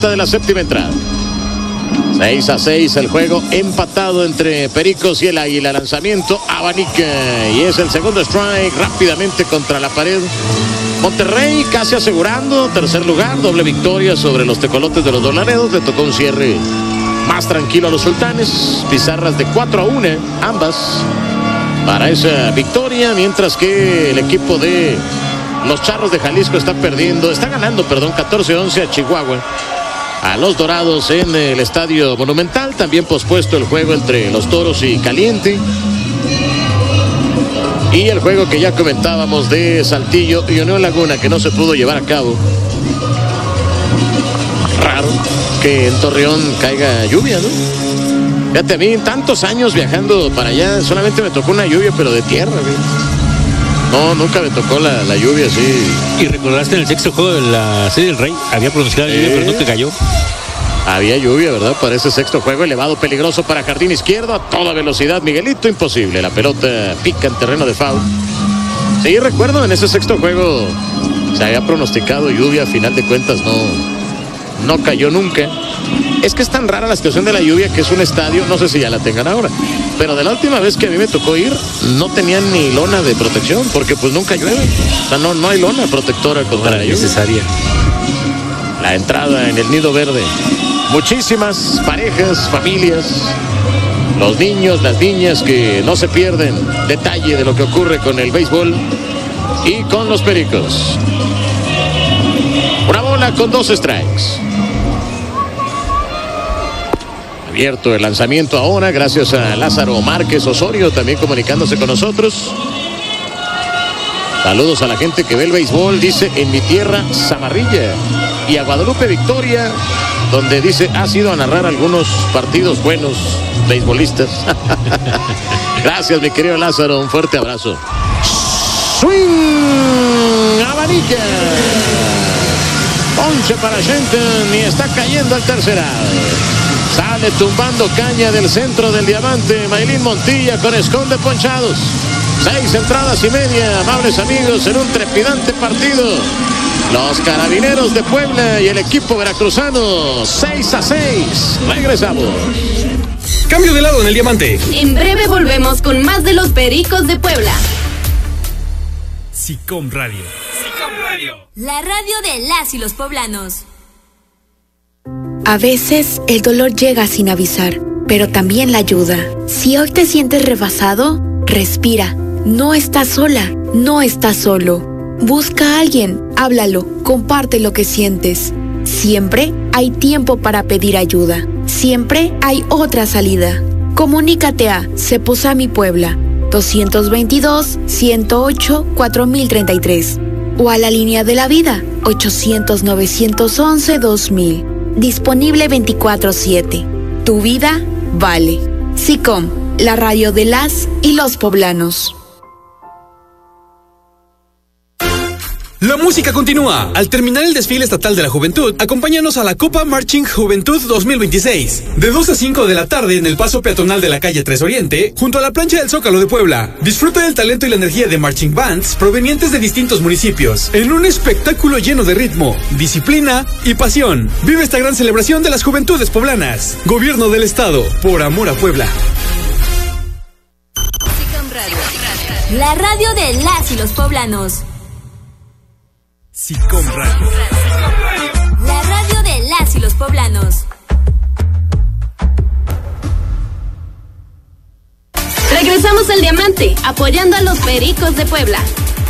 de la séptima entrada. 6-6 el juego, empatado entre Pericos y el Águila. Lanzamiento, abanica y es el segundo strike rápidamente contra la pared. Monterrey casi asegurando tercer lugar, doble victoria sobre los tecolotes de los Dos Laredos. Le tocó un cierre más tranquilo a los sultanes, pizarras de 4-1 ambas para esa victoria, mientras que el equipo de los Charros de Jalisco está ganando 14-11 a Chihuahua, a los Dorados en el Estadio Monumental. También pospuesto el juego entre los Toros y Caliente. Y el juego que ya comentábamos de Saltillo y Unión Laguna, que no se pudo llevar a cabo. Raro que en Torreón caiga lluvia, ¿no? Fíjate, a mí tantos años viajando para allá, solamente me tocó una lluvia, pero de tierra, ¿sí? No, nunca me tocó la lluvia así. ¿Y recordaste en el sexto juego de la Serie del Rey? Había pronosticado lluvia, pero no te cayó. Había lluvia, ¿verdad? Para ese sexto juego, elevado, peligroso para jardín izquierdo, a toda velocidad, Miguelito, imposible. La pelota pica en terreno de foul. Sí, recuerdo, en ese sexto juego se había pronosticado lluvia, a final de cuentas no cayó nunca. Es que es tan rara la situación de la lluvia que es un estadio, no sé si ya la tengan ahora, pero de la última vez que a mí me tocó ir, no tenían ni lona de protección, porque pues nunca llueve. O sea, no hay lona protectora contra la lluvia. Necesaria. La entrada en el Nido Verde. Muchísimas parejas, familias, los niños, las niñas que no se pierden detalle de lo que ocurre con el béisbol y con los Pericos. Una bola con 2 strikes. Abierto el lanzamiento ahora, gracias a Lázaro Márquez Osorio, también comunicándose con nosotros. Saludos a la gente que ve el béisbol, dice, en mi tierra, Zamarrilla. Y a Guadalupe Victoria, donde dice, ha sido a narrar algunos partidos buenos beisbolistas. Gracias, mi querido Lázaro, un fuerte abrazo. Swing, abanica. Ponche para Shenton y está cayendo al tercer out. Sale tumbando caña del centro del diamante Maylin Montilla con esconde ponchados. 6 entradas y media, amables amigos, en un trepidante partido. Los Carabineros de Puebla y el equipo veracruzano, 6-6. Regresamos. Cambio de lado en el diamante. En breve volvemos con más de los Pericos de Puebla. SICOM Radio. La radio de las y los poblanos. A veces el dolor llega sin avisar, pero también la ayuda. Si hoy te sientes rebasado, respira. No estás sola, no estás solo. Busca a alguien, háblalo, comparte lo que sientes. Siempre hay tiempo para pedir ayuda. Siempre hay otra salida. Comunícate a Ceposami Puebla 222-108-4033 o a la línea de la vida 800-911-2000. Disponible 24/7. Tu vida vale. SICOM, la radio de las y los poblanos. La música continúa. Al terminar el desfile estatal de la juventud, acompáñanos a la Copa Marching Juventud 2026. De 2 a 5 de la tarde en el paso peatonal de la calle 3 Oriente, junto a la plancha del Zócalo de Puebla. Disfruta del talento y la energía de marching bands provenientes de distintos municipios, en un espectáculo lleno de ritmo, disciplina y pasión. Vive esta gran celebración de las juventudes poblanas. Gobierno del Estado, por amor a Puebla. La radio de las y los poblanos. SICOM Radio. La radio de las y los poblanos. Regresamos al diamante, apoyando a los Pericos de Puebla.